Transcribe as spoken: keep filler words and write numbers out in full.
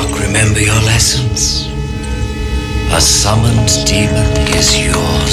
Remember your lessons. A summoned demon is yours.